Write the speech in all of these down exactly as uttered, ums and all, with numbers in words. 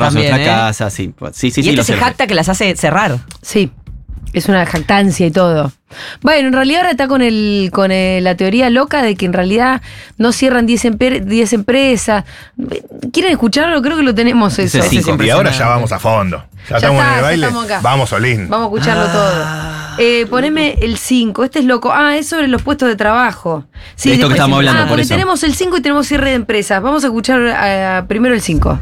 armamos también, nuestra ¿eh? casa, sí. Sí, sí, y sí. este lo se sé. jacta que las hace cerrar. Sí, es una jactancia y todo. Bueno, en realidad ahora está con el con el- la teoría loca de que en realidad no cierran diez empresas. ¿Quieren escucharlo? Creo que lo tenemos eso. Ese sí, Y ahora ya vamos a fondo. Ya, Ya estamos está, en el ya baile. estamos acá. Vamos, Olin. Vamos a escucharlo Ah. todo. Eh, poneme el cinco, este es loco. Ah, es sobre los puestos de trabajo. Sí, De esto que después- estamos hablando, Ah, por porque eso. tenemos el cinco y tenemos cierre de empresas. Vamos a escuchar eh, primero el cinco.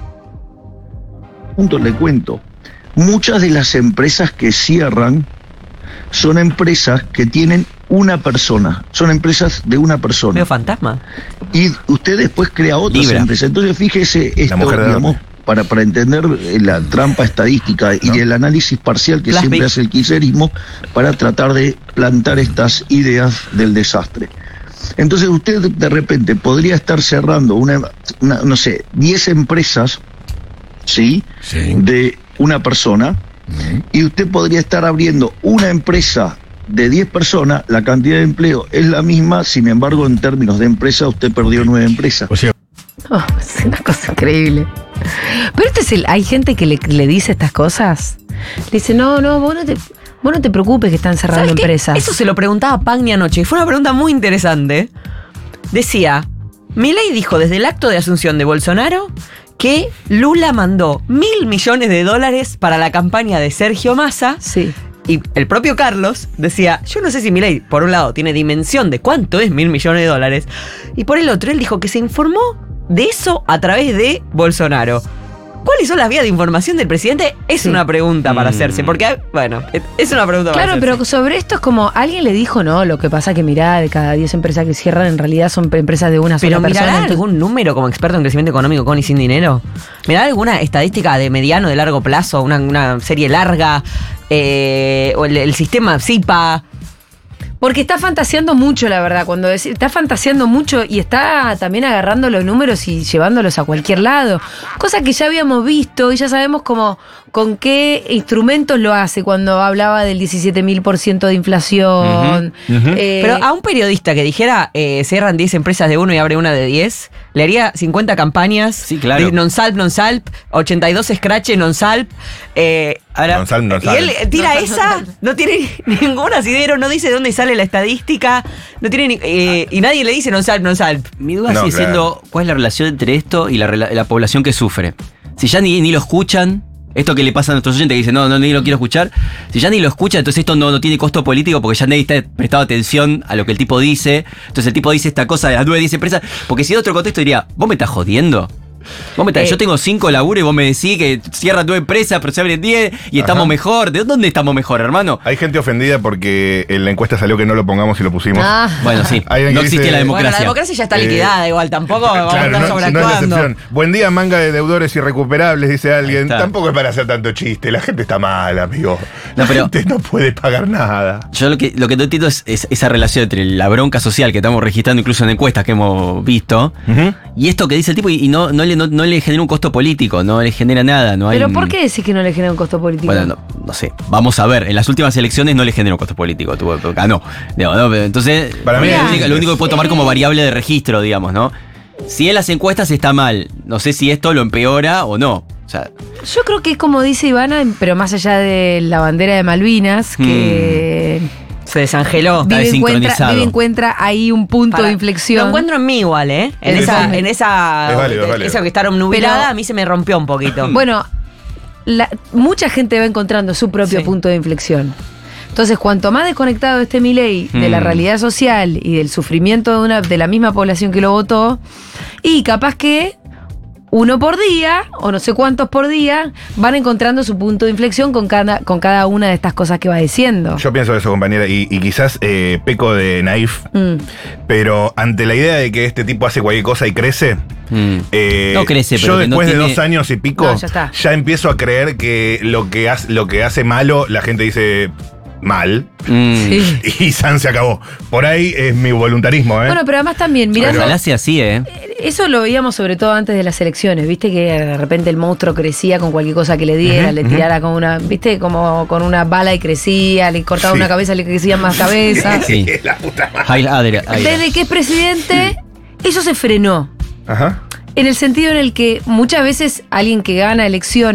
Punto, le cuento. Muchas de las empresas que cierran son empresas que tienen una persona, son empresas de una persona. Medio fantasma. Y usted después crea otras Libra. empresas. Entonces fíjese esto, mujer de digamos, dónde. para, para entender eh, la trampa estadística y ¿No? el análisis parcial que Plasmic. siempre hace el kirchnerismo para tratar de plantar estas ideas del desastre. Entonces usted de repente podría estar cerrando una, una, no sé, diez empresas, ¿sí? Sí. De una persona, y usted podría estar abriendo una empresa de diez personas, la cantidad de empleo es la misma, sin embargo, en términos de empresa, usted perdió nueve empresas. O sea, Oh, es una cosa increíble. Pero este es el, hay gente que le, le dice estas cosas. Le dice, no, no, vos no te, vos no te preocupes que están cerrando ¿Sabes qué? empresas. Eso se lo preguntaba Pagni anoche y fue una pregunta muy interesante. Decía, Milei dijo desde el acto de asunción de Bolsonaro que Lula mandó mil millones de dólares para la campaña de Sergio Massa. Sí. Y el propio Carlos decía, yo no sé si Milei, por un lado, tiene dimensión de cuánto es mil millones de dólares. Y por el otro, él dijo que se informó de eso a través de Bolsonaro. ¿Cuáles son las vías de información del presidente? Es Sí. una pregunta para Mm. hacerse. Porque, bueno, es una pregunta para Claro, hacerse. pero sobre esto es como, alguien le dijo, no, lo que pasa que mirá, de cada diez empresas que cierran, en realidad son empresas de una Pero sola persona. ¿mirará entonces- algún número como experto en crecimiento económico con y sin dinero? ¿Mirará alguna estadística de mediano, de largo plazo? Una, una serie larga. Eh, o el, el sistema SIPA. Porque está fantaseando mucho, la verdad. Cuando dec- está fantaseando mucho y está también agarrando los números y llevándolos a cualquier lado. Cosa que ya habíamos visto y ya sabemos cómo, con qué instrumentos lo hace cuando hablaba del diecisiete mil por ciento de inflación. Ujú, ujú. Eh, Pero a un periodista que dijera eh, cierran diez empresas de uno y abre una de diez, le haría cincuenta campañas. Sí, claro. De non-salp, non-salp, ochenta y dos scratch, non-salp. Eh, ahora, Non-salp, y non-salp. él tira Non-salp, esa, non-salp. no tiene ningún asidero, no dice de dónde sale la estadística, no tiene ni- eh, y nadie le dice non-salp, non-salp. Mi duda No, sigue claro. siendo cuál es la relación entre esto y la, rela- la población que sufre. Si ya ni, ni lo escuchan, esto que le pasa a nuestros oyentes que dicen, no, no, ni lo quiero escuchar. Si ya ni lo escuchan, entonces esto no, no tiene costo político porque ya nadie está prestado atención a lo que el tipo dice. Entonces el tipo dice esta cosa de las nueve, diez empresas. Porque si en otro contexto diría, ¿vos me estás jodiendo? Vos me estás, Eh. yo tengo cinco laburos y vos me decís que cierran nueve empresas, pero se abren diez y estamos Ajá. mejor. ¿De dónde estamos mejor, hermano? hay gente ofendida porque en la encuesta salió que no lo pongamos y lo pusimos. ah, Bueno, sí, Hay alguien no que existía dice- la Bueno, democracia. la democracia ya está Eh, liquidada, igual tampoco vamos a Claro, estar no, no es la sobreactuando. excepción. Buen día, manga de deudores irrecuperables, dice Ahí alguien. está. Tampoco es para hacer tanto chiste. La gente está mal, amigo. La No, pero- gente no puede pagar nada. Yo lo que, lo que no entiendo es, es esa relación entre la bronca social que estamos registrando incluso en encuestas que hemos visto y esto que dice el tipo y, y no, no, le, no, no le genera un costo político, no le genera nada. No hay ¿Pero un- por qué decís que no le genera un costo político? Bueno, no, no sé. Vamos a ver. En las últimas elecciones no le generó un costo político. Tuvo, ganó. Digo, no, pero entonces, Para mí lo, es- único, lo único que puedo tomar como variable de registro, digamos, ¿no? Si en las encuestas está mal, no sé si esto lo empeora o no. O sea, Yo creo que es como dice Ivana, pero más allá de la bandera de Malvinas, que Se desangeló. Está Vive encuentra, desincronizado. Vive encuentra ahí un punto Para- de inflexión. Lo encuentro en mí igual, ¿eh? En Es esa, válido. en esa, Es válido, es válido. esa que está nubilada, Pero- a mí se me rompió un poquito. Bueno, la- mucha gente va encontrando su propio Sí. punto de inflexión. Entonces, cuanto más desconectado esté Milei de la Hmm. realidad social y del sufrimiento de, una, de la misma población que lo votó, y capaz que uno por día, o no sé cuántos por día, van encontrando su punto de inflexión con cada, con cada una de estas cosas que va diciendo. Yo pienso eso, compañera, y, y quizás eh, peco de naif, Mm. pero ante la idea de que este tipo hace cualquier cosa y crece, mm. eh, No crece, pero yo que no después de tiene- dos años y pico, No, ya está. empiezo a creer que lo que, hace, lo que hace malo, la gente dice mal, Mm. Sí. y San se acabó. Por ahí es mi voluntarismo, ¿eh? Bueno, pero además también, mirando. Ojalá sea así, ¿eh? Eso lo veíamos sobre todo antes de las elecciones, viste que de repente el monstruo crecía con cualquier cosa que le diera, Ujú, le ujú. tirara con una, viste, como con una bala y crecía, le cortaba Sí. una cabeza y le crecían más cabezas. Sí. La puta madre. Heil Adria- Adria. Desde que es presidente, eso se frenó. Ajá. En el sentido en el que muchas veces alguien que gana elecciones